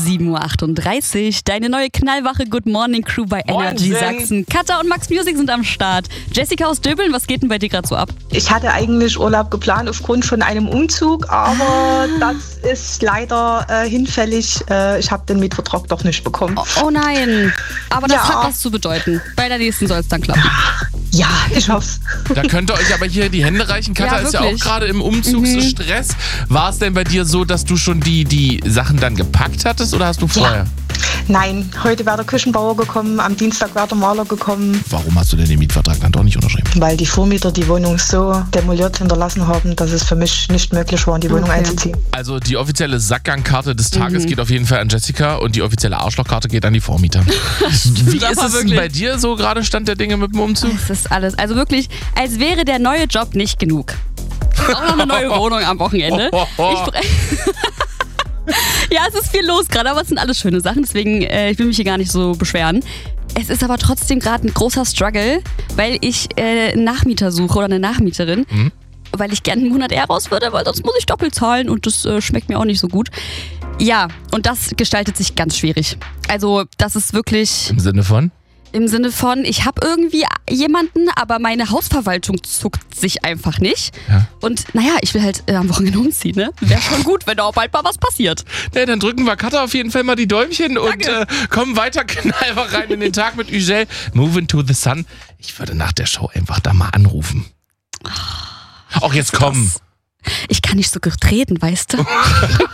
7:38 Uhr. Deine neue knallwache Good Morning Crew bei Energy Sachsen. Katha und Max Music sind am Start. Jessica aus Döbeln, was geht denn bei dir gerade so ab? Ich hatte eigentlich Urlaub geplant aufgrund von einem Umzug, aber das ist leider hinfällig. Ich habe den Mietvertrag doch nicht bekommen. Oh nein, aber das hat was zu bedeuten. Bei der nächsten soll es dann klappen. Ja, ich hoff's. Da könnt ihr euch aber hier die Hände reichen. Katha ist ja auch gerade im Umzugsstress. War es denn bei dir so, dass du schon die Sachen dann gepackt hattest oder hast du vorher? Ja. Nein, heute wäre der Küchenbauer gekommen, am Dienstag wäre der Maler gekommen. Warum hast du denn den Mietvertrag dann doch nicht unterschrieben? Weil die Vormieter die Wohnung so demoliert hinterlassen haben, dass es für mich nicht möglich war, in die Wohnung einzuziehen. Also die offizielle Sackgangkarte des Tages geht auf jeden Fall an Jessica und die offizielle Arschlochkarte geht an die Vormieter. Wie ist es denn bei dir so gerade Stand der Dinge mit dem Umzug? Das ist alles, also wirklich, als wäre der neue Job nicht genug. Auch noch eine neue Wohnung am Wochenende. Ja, es ist viel los gerade, aber es sind alles schöne Sachen, deswegen ich will mich hier gar nicht so beschweren. Es ist aber trotzdem gerade ein großer Struggle, weil ich einen Nachmieter suche oder eine Nachmieterin, weil ich gerne einen Monat eher raus würde, weil sonst muss ich doppelt zahlen und das schmeckt mir auch nicht so gut. Ja, und das gestaltet sich ganz schwierig. Also das ist wirklich... Im Sinne von? Im Sinne von, ich habe irgendwie jemanden, aber meine Hausverwaltung zuckt sich einfach nicht. Ja. Und naja, ich will halt am Wochenende umziehen, ne? Wäre schon gut, wenn da auch bald mal was passiert. Ja, dann drücken wir Katha auf jeden Fall mal die Däumchen und kommen weiter knallhart rein in den Tag mit Ugel. Moving to the Sun. Ich würde nach der Show einfach da mal anrufen. Auch jetzt komm. Ich kann nicht so gut reden, weißt du?